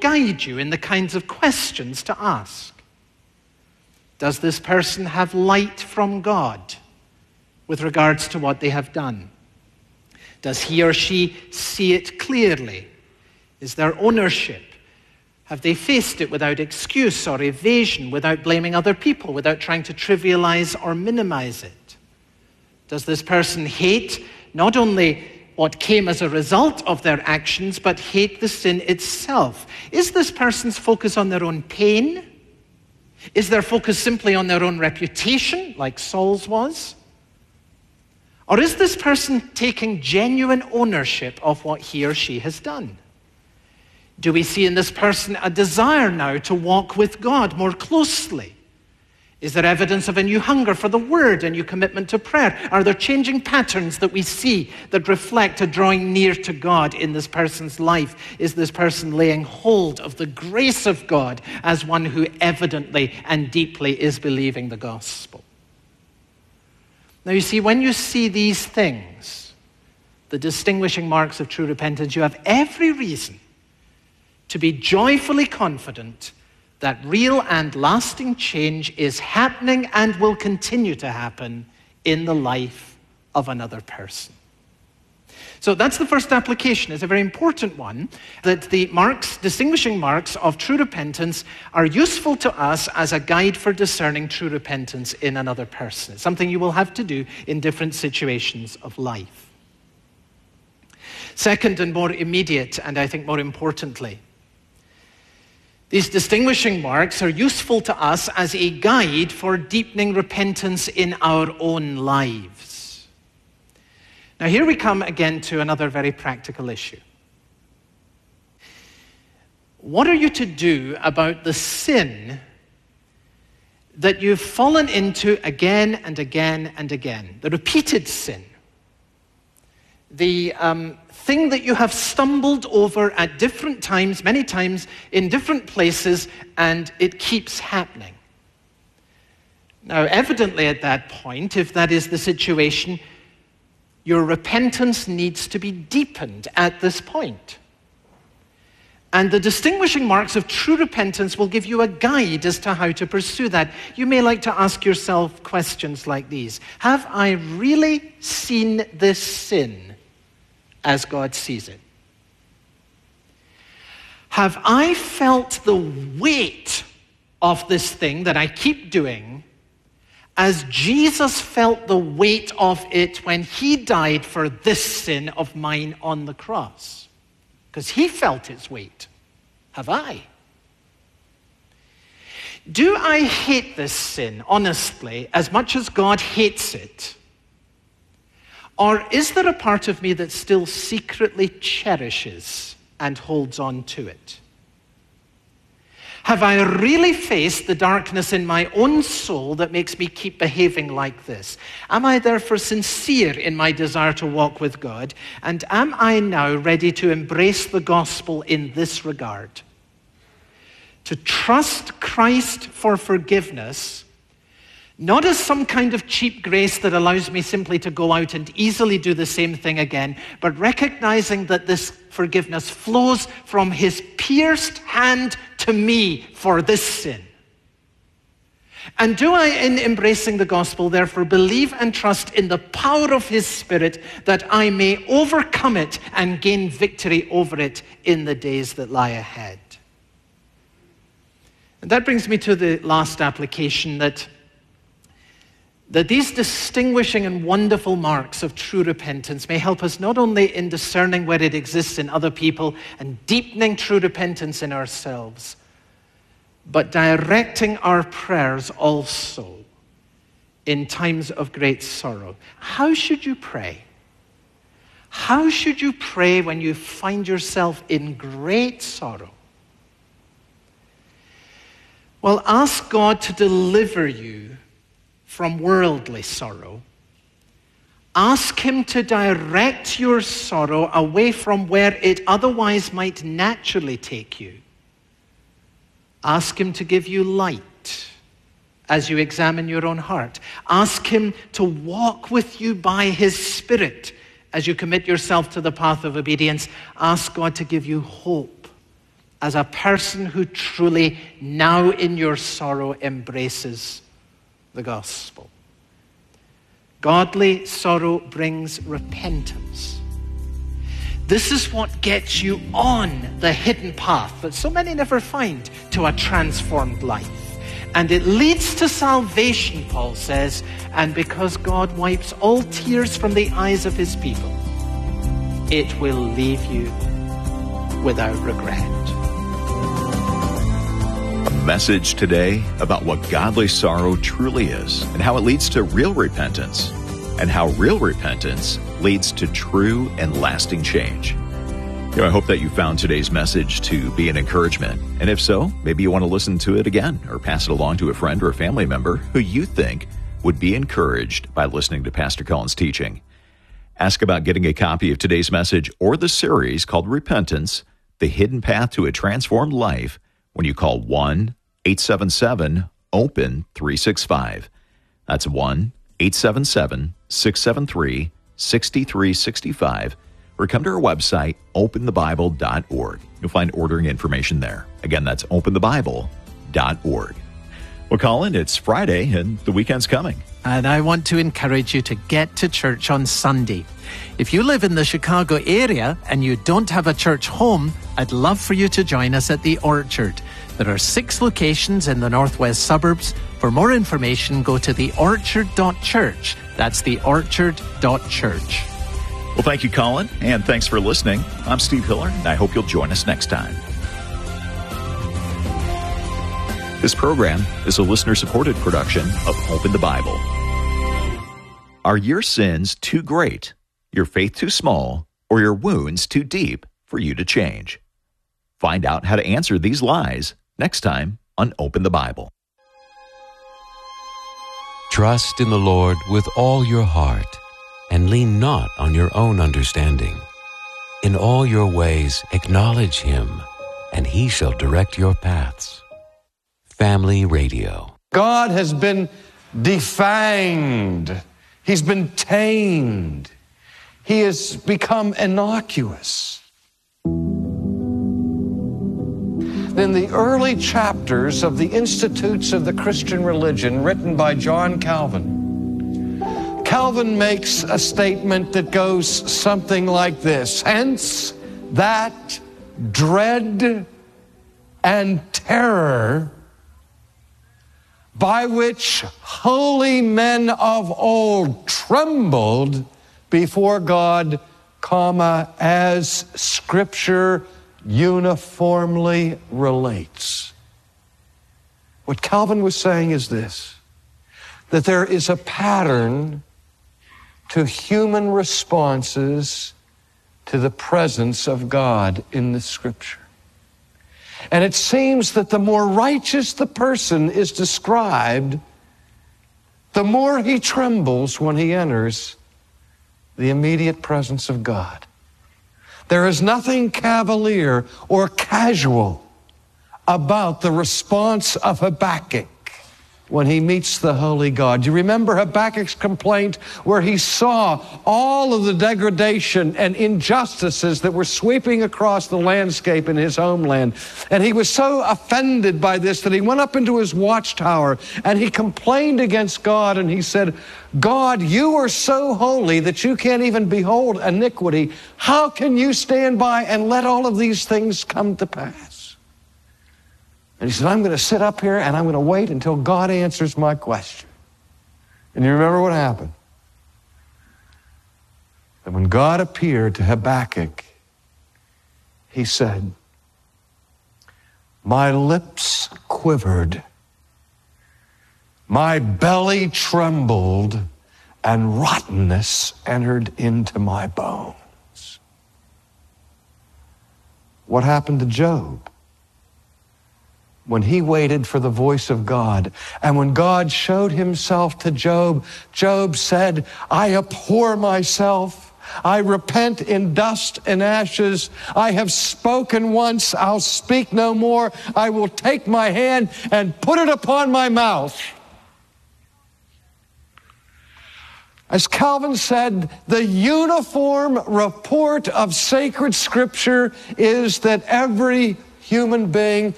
guide you in the kinds of questions to ask. Does this person have light from God with regards to what they have done? Does he or she see it clearly? Is there ownership? Have they faced it without excuse or evasion, without blaming other people, without trying to trivialize or minimize it? Does this person hate not only what came as a result of their actions, but hate the sin itself? Is this person's focus on their own pain? Is their focus simply on their own reputation, like Saul's was? Or is this person taking genuine ownership of what he or she has done? Do we see in this person a desire now to walk with God more closely? Is there evidence of a new hunger for the word, a new commitment to prayer? Are there changing patterns that we see that reflect a drawing near to God in this person's life? Is this person laying hold of the grace of God as one who evidently and deeply is believing the gospel? Now you see, when you see these things, the distinguishing marks of true repentance, you have every reason to be joyfully confident that real and lasting change is happening and will continue to happen in the life of another person. So that's the first application. It's a very important one, that the distinguishing marks of true repentance are useful to us as a guide for discerning true repentance in another person. It's something you will have to do in different situations of life. Second, and more immediate, and I think more importantly, these distinguishing marks are useful to us as a guide for deepening repentance in our own lives. Now here we come again to another very practical issue. What are you to do about the sin that you've fallen into again and again and again? The repeated sin. The thing that you have stumbled over at different times, many times, in different places, and it keeps happening. Now, evidently at that point, if that is the situation, your repentance needs to be deepened at this point. And the distinguishing marks of true repentance will give you a guide as to how to pursue that. You may like to ask yourself questions like these. Have I really seen this sin as God sees it? Have I felt the weight of this thing that I keep doing as Jesus felt the weight of it when he died for this sin of mine on the cross? Because he felt its weight. Have I? Do I hate this sin, honestly, as much as God hates it? Or is there a part of me that still secretly cherishes and holds on to it? Have I really faced the darkness in my own soul that makes me keep behaving like this? Am I therefore sincere in my desire to walk with God? And am I now ready to embrace the gospel in this regard? To trust Christ for forgiveness, not as some kind of cheap grace that allows me simply to go out and easily do the same thing again, but recognizing that this forgiveness flows from his pierced hand to me for this sin. And do I, in embracing the gospel, therefore believe and trust in the power of his Spirit that I may overcome it and gain victory over it in the days that lie ahead? And that brings me to the last application, that these distinguishing and wonderful marks of true repentance may help us not only in discerning where it exists in other people and deepening true repentance in ourselves, but directing our prayers also in times of great sorrow. How should you pray? How should you pray when you find yourself in great sorrow? Well, ask God to deliver you from worldly sorrow. Ask him to direct your sorrow away from where it otherwise might naturally take you. Ask him to give you light as you examine your own heart. Ask him to walk with you by his Spirit as you commit yourself to the path of obedience. Ask God to give you hope as a person who truly, now in your sorrow, embraces the gospel. Godly sorrow brings repentance. This is what gets you on the hidden path that so many never find to a transformed life. And it leads to salvation, Paul says, and because God wipes all tears from the eyes of his people, it will leave you without regret. A message today about what godly sorrow truly is and how it leads to real repentance, and how real repentance leads to true and lasting change. I hope that you found today's message to be an encouragement. And if so, maybe you want to listen to it again or pass it along to a friend or a family member who you think would be encouraged by listening to Pastor Cullen's teaching. Ask about getting a copy of today's message or the series called Repentance, The Hidden Path to a Transformed Life when you call 1-877-OPEN-365. That's 1-877-673-6365. Or come to our website, openthebible.org. You'll find ordering information there. Again, that's openthebible.org. Well, Colin, it's Friday and the weekend's coming. And I want to encourage you to get to church on Sunday. If you live in the Chicago area and you don't have a church home, I'd love for you to join us at the Orchard. There are 6 locations in the northwest suburbs. For more information, go to theorchard.church. That's theorchard.church. Well, thank you, Colin, and thanks for listening. I'm Steve Hiller, and I hope you'll join us next time. This program is a listener-supported production of Open the Bible. Are your sins too great, your faith too small, or your wounds too deep for you to change? Find out how to answer these lies next time on Open the Bible. Trust in the Lord with all your heart, and lean not on your own understanding. In all your ways acknowledge Him, and He shall direct your paths. Family Radio. God has been defanged. He's been tamed. He has become innocuous. In the early chapters of the Institutes of the Christian Religion, written by John Calvin, Calvin makes a statement that goes something like this: hence that dread and terror by which holy men of old trembled before God, as Scripture uniformly relates. What Calvin was saying is this: that there is a pattern to human responses to the presence of God in the Scripture. And it seems that the more righteous the person is described, the more he trembles when he enters the immediate presence of God. There is nothing cavalier or casual about the response of Habakkuk when he meets the holy God. Do you remember Habakkuk's complaint where he saw all of the degradation and injustices that were sweeping across the landscape in his homeland? And he was so offended by this that he went up into his watchtower and he complained against God, and he said, God, you are so holy that you can't even behold iniquity. How can you stand by and let all of these things come to pass? And he said, I'm going to sit up here and I'm going to wait until God answers my question. And you remember what happened? And when God appeared to Habakkuk, he said, my lips quivered, my belly trembled, and rottenness entered into my bones. What happened to Job? When he waited for the voice of God, and when God showed himself to Job, Job said, I abhor myself. I repent in dust and ashes. I have spoken once, I'll speak no more. I will take my hand and put it upon my mouth. As Calvin said, the uniform report of sacred Scripture is that every human being